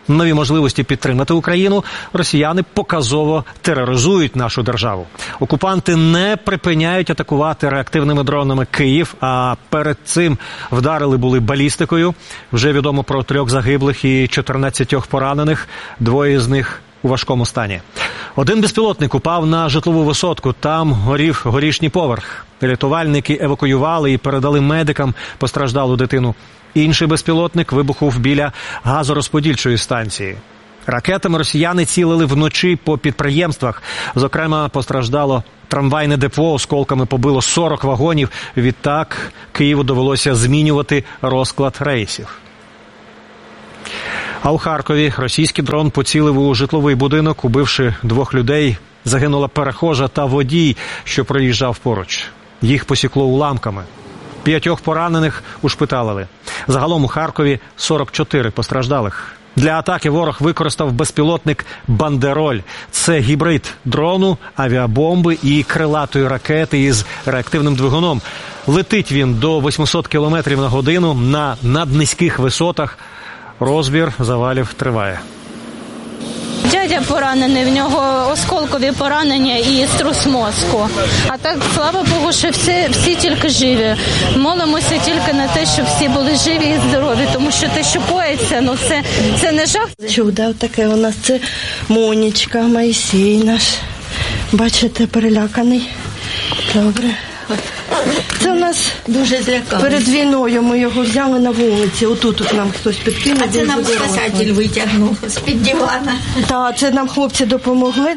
нові можливості підтримати Україну, росіяни показово тероризують нашу державу. Окупанти не припиняють атакувати реактивними дронами Київ, а перед цим вдарили були балістикою. Вже відомо про трьох загиблих і чотирнадцятьох поранених, двоє з них у важкому стані. Один безпілотник упав на житлову висотку, там горів горішній поверх. Рятувальники евакуювали і передали медикам постраждалу дитину. Інший безпілотник вибухнув біля газорозподільчої станції. Ракетами росіяни цілили вночі по підприємствах. Зокрема, постраждало трамвайне депо, осколками побило сорок вагонів. Відтак Києву довелося змінювати розклад рейсів. А у Харкові російський дрон поцілив у житловий будинок, убивши двох людей. Загинула перехожа та водій, що проїжджав поруч. Їх посікло уламками. П'ятьох поранених ушпиталили. Загалом у Харкові сорок чотири постраждалих. Для атаки ворог використав безпілотник «Бандероль». Це гібрид дрону, авіабомби і крилатої ракети із реактивним двигуном. Летить він до вісімсот кілометрів на годину на наднизьких висотах. Розбір завалів триває. Дядя поранений, в нього осколкові поранення і струс мозку. А так, слава Богу, що всі, всі тільки живі. Молимося тільки на те, щоб всі були живі і здорові, тому що те, що коїться, ну це, це не жах. Чудо таке у нас, це Монічка, Моїсій наш. Бачите, переляканий. Добре. Це у нас дуже злякали. Перед війною ми його взяли на вулиці. Отут от нам хтось підкинув. А це нам спасатель витягнув з-під дивана. Так, це нам хлопці допомогли.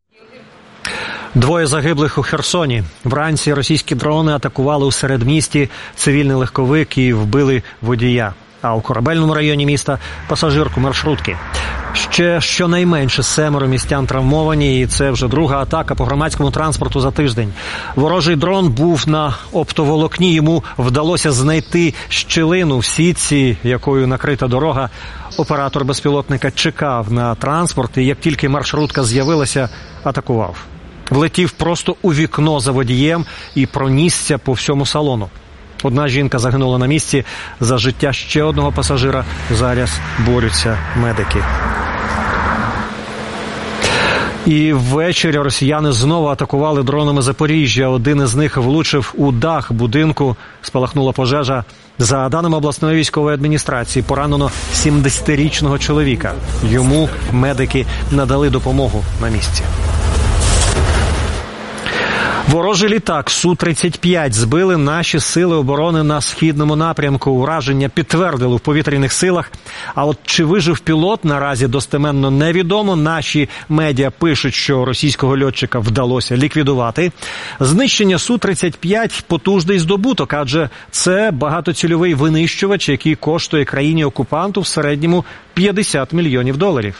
Двоє загиблих у Херсоні. Вранці російські дрони атакували у середмісті цивільний легковик і вбили водія. А у корабельному районі міста – пасажирку маршрутки. Ще щонайменше семеро містян травмовані, і це вже друга атака по громадському транспорту за тиждень. Ворожий дрон був на оптоволокні, йому вдалося знайти щілину в сітці, якою накрита дорога. Оператор безпілотника чекав на транспорт, і як тільки маршрутка з'явилася, атакував. Влетів просто у вікно за водієм і пронісся по всьому салону. Одна жінка загинула на місці, за життя ще одного пасажира зараз борються медики. І ввечері росіяни знову атакували дронами Запоріжжя. Один із них влучив у дах будинку, спалахнула пожежа. За даними обласної військової адміністрації, поранено сімдесятирічного чоловіка. Йому медики надали допомогу на місці. Ворожий літак Су тридцять п'ять збили наші сили оборони на східному напрямку. Ураження підтвердили в повітряних силах. А от чи вижив пілот, наразі достеменно невідомо. Наші медіа пишуть, що російського льотчика вдалося ліквідувати. Знищення Су тридцять п'ять – потужний здобуток, адже це багатоцільовий винищувач, який коштує країні-окупанту в середньому п'ятдесят мільйонів доларів.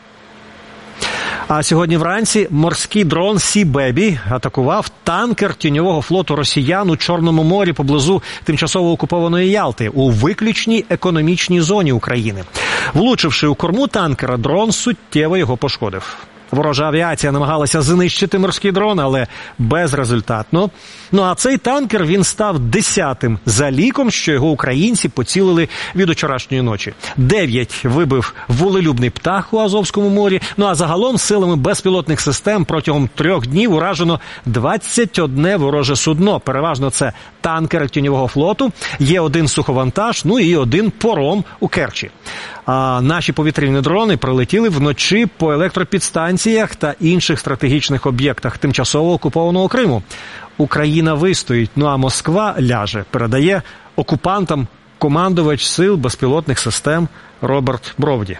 А сьогодні вранці морський дрон Сі Бебі атакував танкер тіньового флоту росіян у Чорному морі поблизу тимчасово окупованої Ялти у виключній економічній зоні України. Влучивши у корму танкера, дрон суттєво його пошкодив. Ворожа авіація намагалася знищити морський дрон, але безрезультатно. Ну а цей танкер, він став десятим за ліком, що його українці поцілили від учорашньої ночі. Дев'ять вибив волелюбний птах у Азовському морі. Ну а загалом силами безпілотних систем протягом трьох днів уражено двадцять одне вороже судно. Переважно це танкери тіньового флоту, є один суховантаж, ну і один паром у Керчі. А наші повітряні дрони прилетіли вночі по електропідстанціях та інших стратегічних об'єктах тимчасово окупованого Криму. Україна вистоїть, ну а Москва ляже, передає окупантам командувач сил безпілотних систем Роберт Бровді.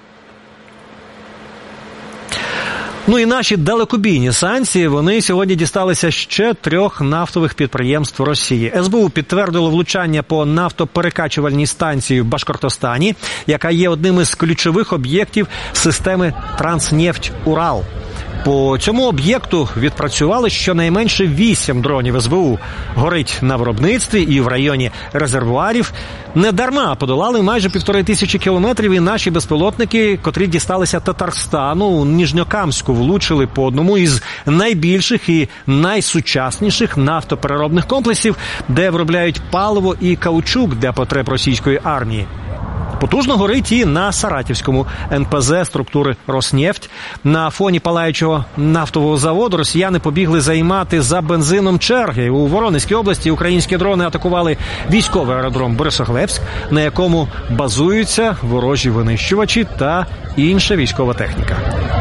Ну і наші далекобійні санкції, вони сьогодні дісталися ще трьох нафтових підприємств Росії. ес бе у підтвердило влучання по нафтоперекачувальній станції в Башкортостані, яка є одним із ключових об'єктів системи «Транснефть-Урал». По цьому об'єкту відпрацювали щонайменше вісім дронів ес бе у. Горить на виробництві і в районі резервуарів. Недарма подолали майже півтори тисячі кілометрів і наші безпілотники, котрі дісталися Татарстану, у Ніжньокамську влучили по одному із найбільших і найсучасніших нафтопереробних комплексів, де виробляють паливо і каучук для потреб російської армії. Потужно горить і на Саратівському ен пе зе структури «Роснефть». На фоні палаючого нафтового заводу росіяни побігли займати за бензином черги. У Воронезькій області українські дрони атакували військовий аеродром Борисоглебськ, на якому базуються ворожі винищувачі та інша військова техніка.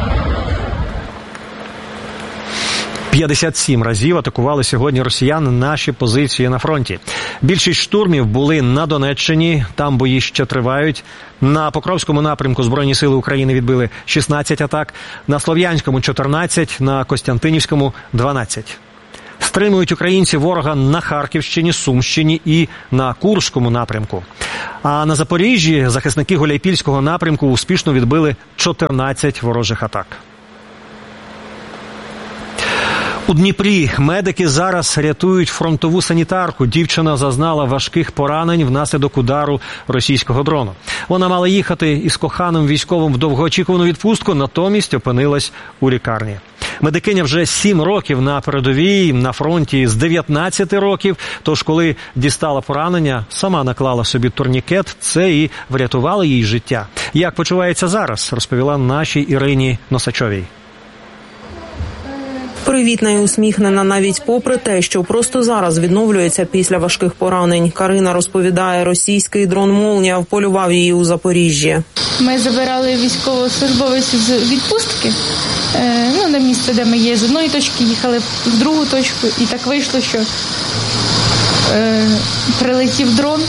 п'ятдесят сім разів атакували сьогодні росіяни наші позиції на фронті. Більшість штурмів були на Донеччині, там бої ще тривають. На Покровському напрямку Збройні сили України відбили шістнадцять атак, на Слов'янському – чотирнадцять, на Костянтинівському – дванадцять. Стримують українці ворога на Харківщині, Сумщині і на Курському напрямку. А на Запоріжжі захисники Гуляйпільського напрямку успішно відбили чотирнадцять ворожих атак. У Дніпрі медики зараз рятують фронтову санітарку. Дівчина зазнала важких поранень внаслідок удару російського дрону. Вона мала їхати із коханим військовим в довгоочікувану відпустку, натомість опинилась у лікарні. Медикиня вже сім років на передовій, на фронті з дев'ятнадцяти років. Тож, коли дістала поранення, сама наклала собі турнікет. Це і врятувало їй життя. Як почувається зараз, розповіла нашій Ірині Носачовій. Привітна і усміхнена навіть попри те, що просто зараз відновлюється після важких поранень. Карина розповідає, російський дрон «Молнія» вполював її у Запоріжжі. Ми забирали військовослужбовців з відпустки, ну, на місце, де ми є. З одної точки їхали в другу точку, і так вийшло, що е, прилетів дрон,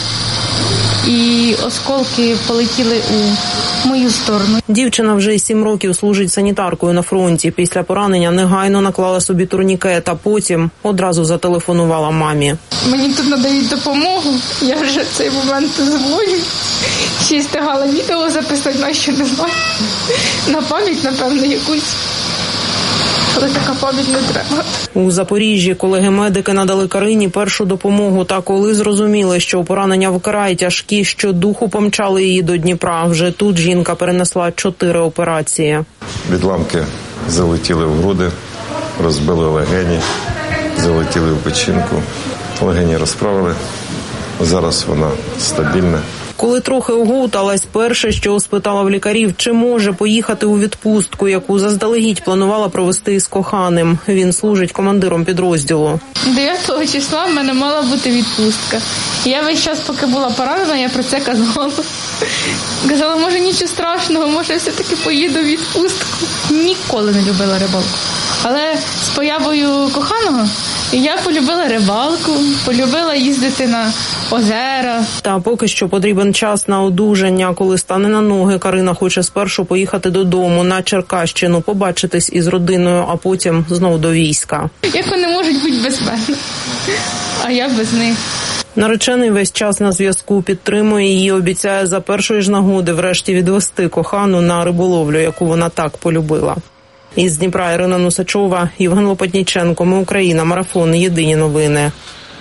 і осколки полетіли у мою сторону. Дівчина вже сім років служить санітаркою на фронті. Після поранення негайно наклала собі турнікет, а потім одразу зателефонувала мамі. Мені тут надають допомогу, я вже в цей момент дзвоню. Ще й встигала відео записати, на що не знаю. На пам'ять, напевно, якусь. Але така пам'ять не треба. У Запоріжжі колеги-медики надали Карині першу допомогу. Та коли зрозуміли, що поранення вкрай тяжкі, що духу помчали її до Дніпра. Вже тут жінка перенесла чотири операції. Відламки залетіли в груди, розбили легені, залетіли в печінку. Легені розправили. Зараз вона стабільна. Коли трохи оговталась, перше, що спитала в лікарів, чи може поїхати у відпустку, яку заздалегідь планувала провести із коханим. Він служить командиром підрозділу. дев'ятого числа в мене мала бути відпустка. Я весь час, поки була поранена, я про це казала. Казала, може нічого страшного, може все-таки поїду в відпустку. Ніколи не любила рибалку. Але з появою коханого я полюбила рибалку, полюбила їздити на озера. Та поки що потрібен час на одужання. Коли стане на ноги, Карина хоче спершу поїхати додому на Черкащину, побачитись із родиною, а потім знов до війська. Як вони можуть бути без мене? А я без них. Наречений весь час на зв'язку, підтримує її, обіцяє за першої ж нагоди врешті відвести кохану на риболовлю, яку вона так полюбила. Із Дніпра Ірина Носачова, Євген Лопатніченко. Ми Україна. Марафон. Єдині новини.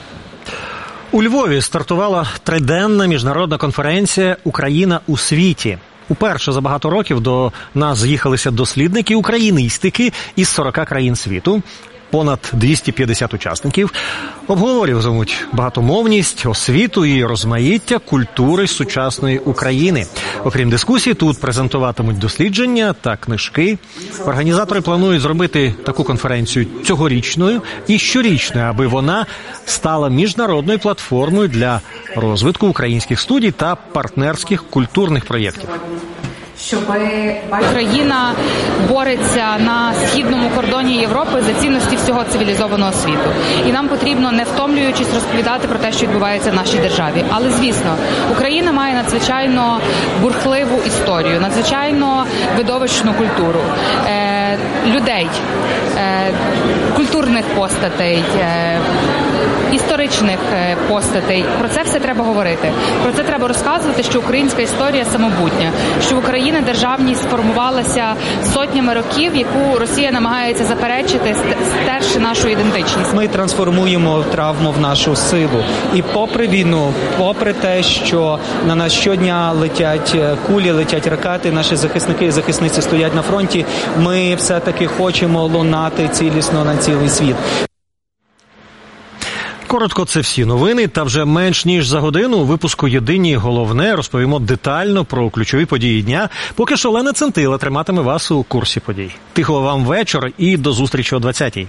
У Львові стартувала триденна міжнародна конференція «Україна у світі». Уперше за багато років до нас з'їхалися дослідники, україністики із сорока країн світу. Понад двісті п'ятдесят учасників. Обговорюватимуть багатомовність, освіту і розмаїття культури сучасної України. Окрім дискусій, тут презентуватимуть дослідження та книжки. Організатори планують зробити таку конференцію цьогорічною і щорічною, аби вона стала міжнародною платформою для розвитку українських студій та партнерських культурних проєктів. Щоб Україна бореться на східному кордоні Європи за цінності всього цивілізованого світу. І нам потрібно, не втомлюючись, розповідати про те, що відбувається в нашій державі. Але, звісно, Україна має надзвичайно бурхливу історію, надзвичайно видовищну культуру, е, людей, е, культурних постатей, е, історичних постатей. Про це все треба говорити. Про це треба розказувати, що українська історія самобутня, що в Україні державність сформувалася сотнями років, яку Росія намагається заперечити, стерши нашу ідентичність. Ми трансформуємо травму в нашу силу. І попри війну, попри те, що на нас щодня летять кулі, летять ракети, наші захисники і захисниці стоять на фронті, ми все-таки хочемо лунати цілісно на цілий світ. Коротко, це всі новини, та вже менш ніж за годину у випуску «Єдині головне» розповімо детально про ключові події дня, поки що Олена Центила триматиме вас у курсі подій. Тихого вам вечора і до зустрічі о двадцятій.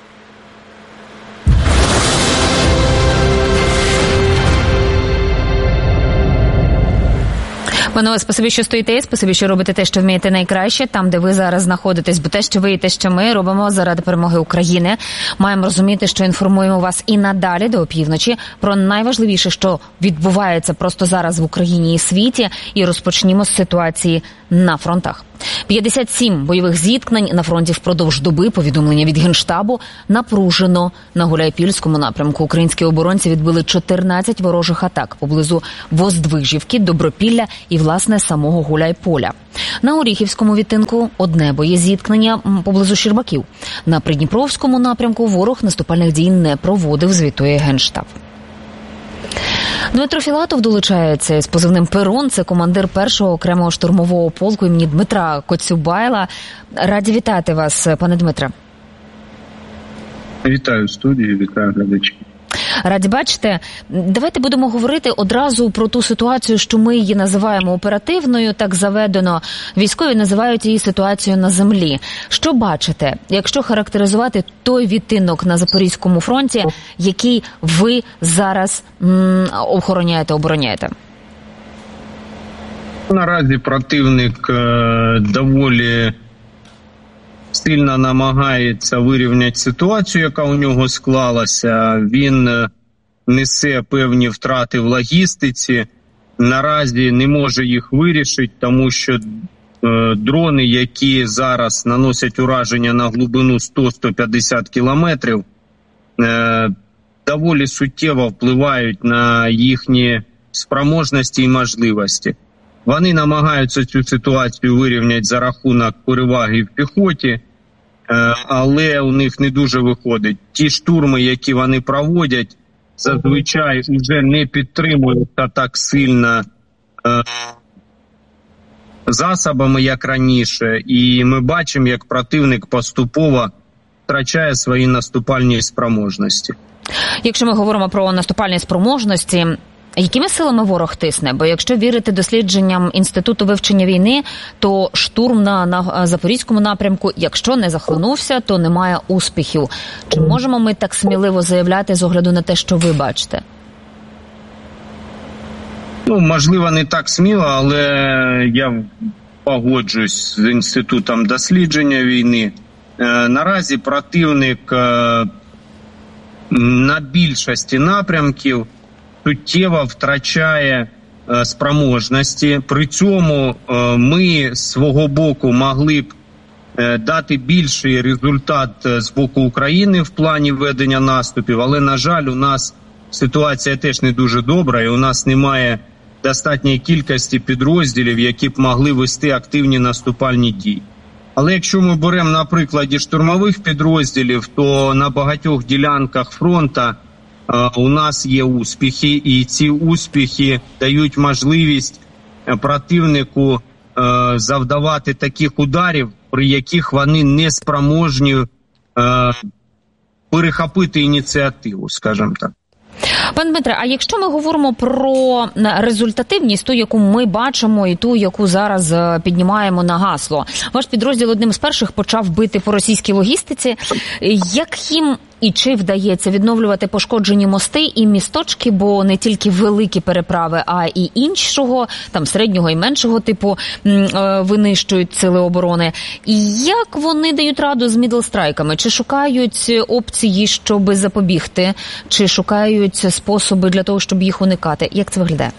Панове, спасибі, що стоїте, спасибі, що робите те, що вмієте найкраще, там, де ви зараз знаходитесь, бо те, що ви і те, що ми робимо заради перемоги України. Маємо розуміти, що інформуємо вас і надалі до опівночі про найважливіше, що відбувається просто зараз в Україні і світі, і розпочнімо з ситуації на фронтах. п'ятдесят сім бойових зіткнень на фронті впродовж доби, повідомлення від Генштабу, напружено. На Гуляйпільському напрямку українські оборонці відбили чотирнадцять ворожих атак поблизу Воздвижівки, Добропілля і, власне, самого Гуляйполя. На Оріхівському відтинку одне боєзіткнення поблизу Щербаків. На Придніпровському напрямку ворог наступальних дій не проводив, звітує Генштаб. Дмитро Філатов долучається з позивним «Перун». Це командир першого окремого штурмового полку імені Дмитра Коцюбайла. Раді вітати вас, пане Дмитре. Вітаю студію, вітаю глядачів. Раді бачите. Давайте будемо говорити одразу про ту ситуацію, що ми її називаємо оперативною, так заведено. Військові називають її ситуацією на землі. Що бачите, якщо характеризувати той відтинок на Запорізькому фронті, який ви зараз м, охороняєте, обороняєте? Наразі противник е, доволі сильно намагається вирівняти ситуацію, яка у нього склалася. Він несе певні втрати в логістиці. Наразі не може їх вирішити, тому що е, дрони, які зараз наносять ураження на глибину сто - сто п'ятдесят кілометрів, е, доволі суттєво впливають на їхні спроможності і можливості. Вони намагаються цю ситуацію вирівняти за рахунок переваги в піхоті, але у них не дуже виходить. Ті штурми, які вони проводять, зазвичай вже не підтримуються так сильно засобами, як раніше. І ми бачимо, як противник поступово втрачає свої наступальні спроможності. Якщо ми говоримо про наступальні спроможності, якими силами ворог тисне? Бо якщо вірити дослідженням Інституту вивчення війни, то штурм на, на Запорізькому напрямку, якщо не захлинувся, то немає успіхів. Чи можемо ми так сміливо заявляти з огляду на те, що ви бачите? Ну, можливо, не так сміло, але я погоджуюсь з Інститутом дослідження війни. Е, наразі противник е, на більшості напрямків суттєво втрачає е, спроможності. При цьому е, ми з свого боку могли б е, дати більший результат з боку України в плані ведення наступів, але, на жаль, у нас ситуація теж не дуже добра, і у нас немає достатньої кількості підрозділів, які б могли вести активні наступальні дії. Але якщо ми беремо на прикладі штурмових підрозділів, то на багатьох ділянках фронту у нас є успіхи, і ці успіхи дають можливість противнику завдавати таких ударів, при яких вони не спроможні перехопити ініціативу, скажімо так. Пане Дмитре, а якщо ми говоримо про результативність, ту, яку ми бачимо, і ту, яку зараз піднімаємо на гасло, ваш підрозділ одним з перших почав бити по російській логістиці. Як їм і чи вдається відновлювати пошкоджені мости і місточки, бо не тільки великі переправи, а і іншого, там середнього і меншого типу, винищують сили оборони. І як вони дають раду з мідлстрайками? Чи шукають опції, щоб запобігти? Чи шукають способи для того, щоб їх уникати? Як це виглядає?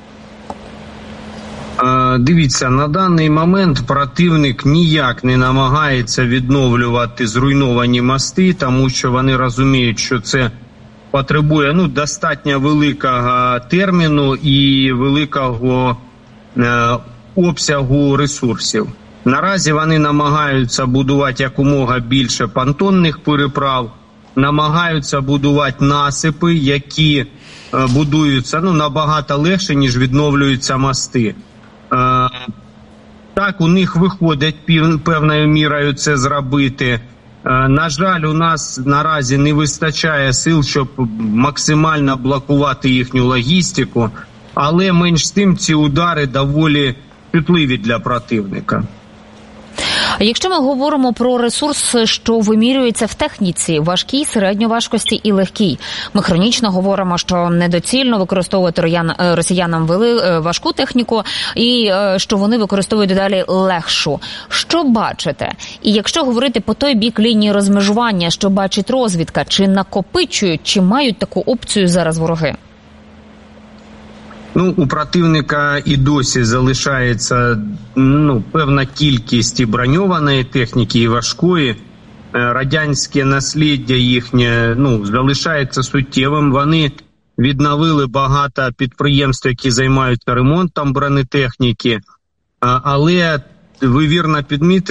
Дивіться, на даний момент противник ніяк не намагається відновлювати зруйновані мости, тому що вони розуміють, що це потребує ну, достатньо великого терміну і великого е, обсягу ресурсів. Наразі вони намагаються будувати якомога більше понтонних переправ, намагаються будувати насипи, які е, будуються ну, набагато легше, ніж відновлюються мости. Так, у них виходить певною мірою це зробити. На жаль, у нас наразі не вистачає сил, щоб максимально блокувати їхню логістику, але менш з тим ці удари доволі чутливі для противника. Якщо ми говоримо про ресурс, що вимірюється в техніці, важкій, середньоважкості і легкій, ми хронічно говоримо, що недоцільно використовувати росіянам важку техніку і що вони використовують дедалі легшу. Що бачите? І якщо говорити по той бік лінії розмежування, що бачить розвідка, чи накопичують, чи мають таку опцію зараз вороги? Ну, у противника і досі залишається ну, певна кількість і броньованої техніки, і важкої. Радянське насліддя їхнє ну, залишається суттєвим. Вони відновили багато підприємств, які займаються ремонтом бронетехніки. Але ви вірно підмітили,